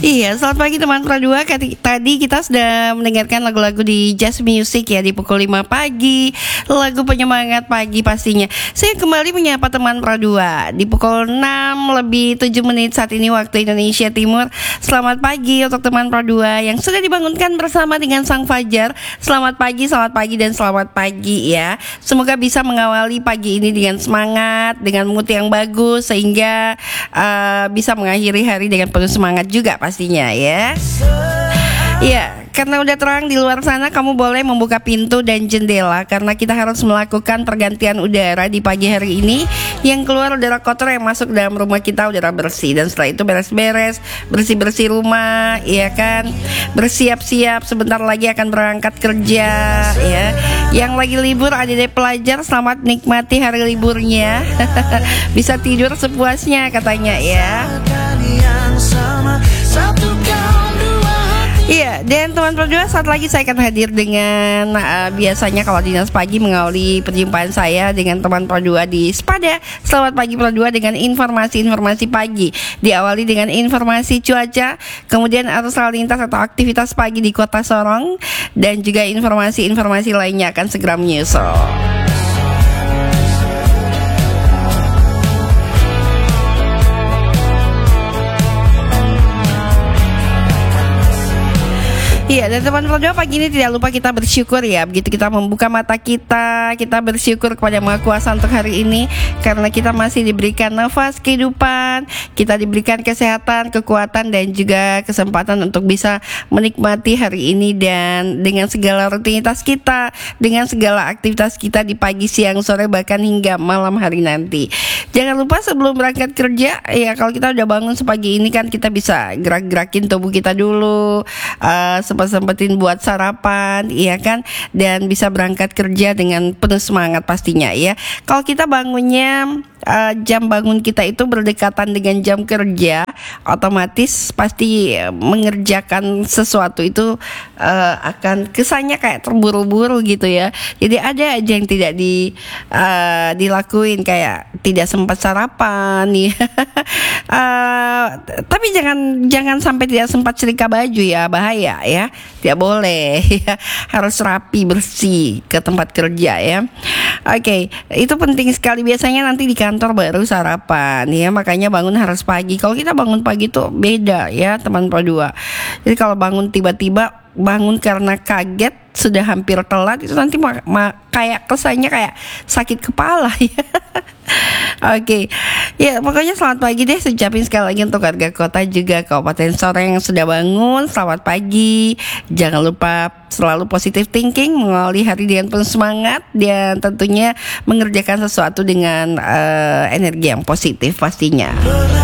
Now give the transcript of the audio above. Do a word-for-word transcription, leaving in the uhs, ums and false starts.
Iya, selamat pagi teman Pradua. Kati- Tadi kita sudah mendengarkan lagu-lagu di Jazz Music ya di pukul lima pagi. Lagu penyemangat pagi pastinya. Saya kembali menyapa teman Pradua di pukul enam lebih tujuh menit saat ini waktu Indonesia Timur. Selamat pagi untuk teman Pradua yang sudah dibangunkan bersama dengan Sang Fajar. Selamat pagi, selamat pagi dan selamat pagi ya. Semoga bisa mengawali pagi ini dengan semangat, dengan mood yang bagus sehingga uh, bisa mengakhiri hari dengan penuh semangat juga pastinya ya. Ya, karena udah terang di luar sana, kamu boleh membuka pintu dan jendela karena kita harus melakukan pergantian udara di pagi hari ini. Yang keluar udara kotor, yang masuk dalam rumah kita udara bersih. Dan setelah itu beres-beres, bersih-bersih rumah, ya kan. Bersiap-siap, sebentar lagi akan berangkat kerja ya. Yang lagi libur, adik-adik pelajar, selamat nikmati hari liburnya. Bisa tidur sepuasnya katanya ya. Iya, dan teman Pradua, saat lagi saya akan hadir dengan uh, biasanya kalau dinas pagi mengawali perjumpaan saya dengan teman Pradua di Spada. Selamat pagi Pradua dengan informasi-informasi pagi. Diawali dengan informasi cuaca, kemudian arus lalu lintas atau aktivitas pagi di Kota Sorong, dan juga informasi-informasi lainnya akan segera menyusul. Iya, dan teman Pradua, pagi ini tidak lupa kita bersyukur ya. Begitu kita membuka mata kita, kita bersyukur kepada Maha Kuasa untuk hari ini karena kita masih diberikan nafas kehidupan, kita diberikan kesehatan, kekuatan dan juga kesempatan untuk bisa menikmati hari ini dan dengan segala rutinitas kita, dengan segala aktivitas kita di pagi, siang, sore bahkan hingga malam hari nanti. Jangan lupa sebelum berangkat kerja ya, kalau kita udah bangun sepagi ini kan kita bisa gerak-gerakin tubuh kita dulu, uh, sempat-sempetin buat sarapan, iya kan, dan bisa berangkat kerja dengan penuh semangat pastinya ya. Kalau kita bangunnya uh, jam bangun kita itu berdekatan dengan jam kerja, otomatis pasti mengerjakan sesuatu itu uh, akan kesannya kayak terburu-buru gitu ya. Jadi ada aja yang tidak di uh, dilakuin, kayak tidak sempat sarapan ya. uh, tapi jangan jangan sampai tidak sempat setrika baju ya, bahaya ya. Tidak boleh ya. Harus rapi, bersih ke tempat kerja ya. Oke, okay, itu penting sekali. Biasanya nanti di kantor baru sarapan ya, makanya bangun harus pagi. Kalau kita bangun pagi tuh beda ya teman Pradua. Jadi kalau bangun tiba-tiba bangun karena kaget sudah hampir telat, itu nanti ma- ma- kayak kesannya kayak sakit kepala ya. Oke, okay. Ya pokoknya selamat pagi deh. Saya ucapin sekali lagi untuk warga kota juga Kabupaten Sorong yang sudah bangun, selamat pagi. Jangan lupa selalu positive thinking, mengawali hari dengan penuh semangat dan tentunya mengerjakan sesuatu dengan uh, energi yang positif pastinya.